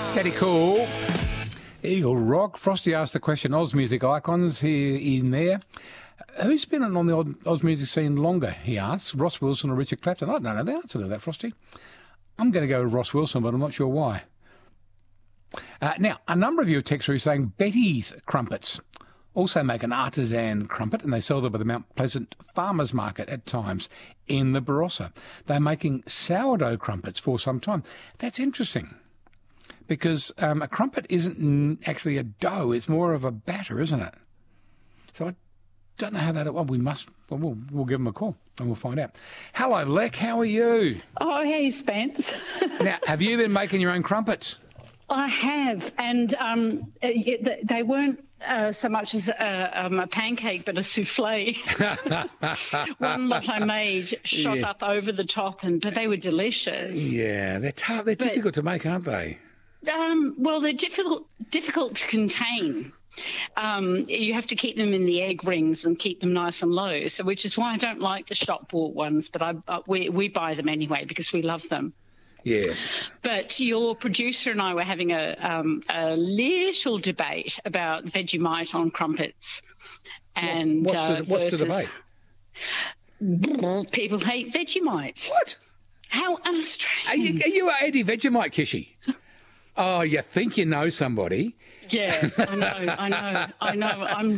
Daddy Cool. Eagle Rock. Frosty asked the question, Oz music icons here in there. Who's been on the Oz music scene longer, he asks. Ross Wilson or Richard Clapton? I don't know the answer to that, Frosty. I'm going to go with Ross Wilson, but I'm not sure why. Now, a number of you text through saying Betty's Crumpets also make an artisan crumpet, and they sell them at the Mount Pleasant Farmers Market at times in the Barossa. They're making sourdough crumpets for some time. That's interesting, because a crumpet isn't actually a dough. It's more of a batter, isn't it? So I don't know how that... Well, we'll give them a call and we'll find out. Hello, Lek. How are you? Oh, hey, Spence. Now, have you been making your own crumpets? I have, and they weren't so much as a pancake, but a souffle. One lot I made shot up over the top, but they were delicious. Yeah, they're tough. They're difficult to make, aren't they? Well, they're difficult to contain. You have to keep them in the egg rings and keep them nice and low. So, which is why I don't like the shop-bought ones, but we buy them anyway because we love them. Yeah. But your producer and I were having a little debate about Vegemite on crumpets. And what's the debate? People hate Vegemite. What? How un-Australian. Are you anti-Vegemite, Kishy? Oh, you think you know somebody? Yeah, I know. I'm